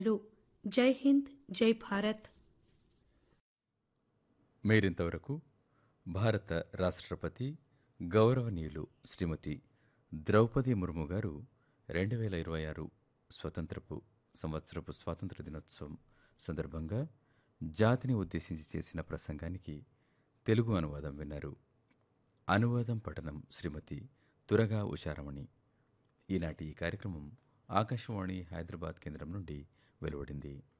లు జై హింద్ జై భారత్. మీరింతవరకు భారత రాష్ట్రపతి గౌరవనీయులు శ్రీమతి ద్రౌపది ముర్ము గారు 2026 స్వతంత్రపు సంవత్సరపు స్వాతంత్ర దినోత్సవం సందర్భంగా జాతిని ఉద్దేశించి చేసిన ప్రసంగానికి తెలుగు అనువాదం విన్నారు. అనువాదం పఠనం శ్రీమతి తురగా ఉషారమణి. ఈనాటి ఈ కార్యక్రమం ఆకాశవాణి హైదరాబాద్ కేంద్రం నుండి వెలువడింది.